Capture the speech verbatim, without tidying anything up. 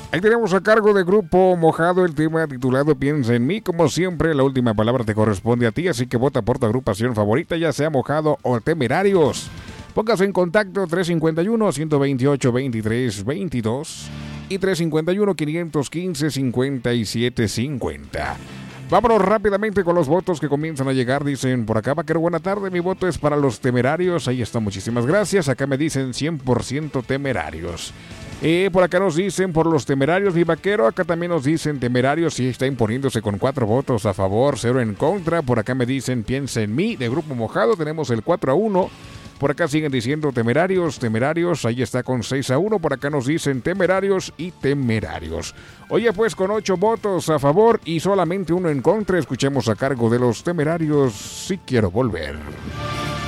Ahí tenemos a cargo de Grupo Mojado el tema titulado Piensa en mí. Como siempre, la última palabra te corresponde a ti, así que vota por tu agrupación favorita, ya sea Mojado o Temerarios. Póngase en contacto tres cinco uno, uno dos ocho, veintitrés veintidós y tres cinco uno, cinco uno cinco, cincuenta y siete cincuenta. Vámonos rápidamente con los votos que comienzan a llegar. Dicen por acá, Vaquero, buena tarde, mi voto es para los Temerarios. Ahí está, muchísimas gracias. Acá me dicen cien por ciento Temerarios. Eh, por acá nos dicen por los Temerarios, mi Vaquero. Acá también nos dicen Temerarios y está imponiéndose con cuatro votos a favor, cero en contra. Por acá me dicen Piensa en mí, de Grupo Mojado. Tenemos el cuatro a uno. Por acá siguen diciendo Temerarios, Temerarios, ahí está con seis a uno. Por acá nos dicen Temerarios y Temerarios. Oye, pues con ocho votos a favor y solamente uno en contra, escuchemos a cargo de los Temerarios, Si Quiero Volver.